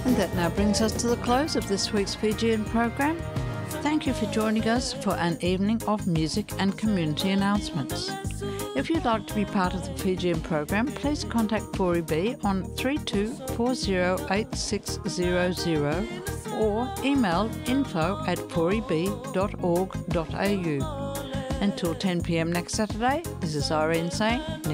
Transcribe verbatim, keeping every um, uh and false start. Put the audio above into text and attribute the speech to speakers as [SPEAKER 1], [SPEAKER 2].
[SPEAKER 1] And that now brings us to the close of this week's Fijian program. Thank you for joining us for an evening of music and community announcements. If you'd like to be part of the Fijian program, please contact four E B on three two four zero eight six zero zero or email info at four e b dot org dot a u. Until ten p m next Saturday, this is Irene saying,